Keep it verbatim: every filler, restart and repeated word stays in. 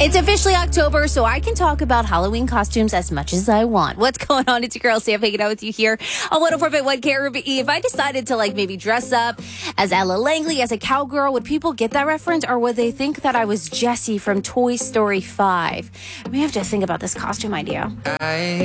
It's officially October, so I can talk about Halloween costumes as much as I want. What's going on? It's your girl, Sam, hanging out with you here on one oh four point one K R B E. If I decided to, like, maybe dress up as Ella Langley, as a cowgirl, would people get that reference, or would they think that I was Jessie from Toy Story five? We have to think about this costume idea. I